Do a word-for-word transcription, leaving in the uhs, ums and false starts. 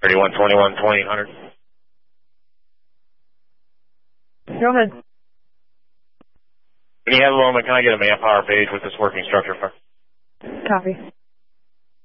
thirty-one twenty-one twenty-eight hundred. Go ahead. When you have a moment, can I get a manpower page with this working structure? Copy.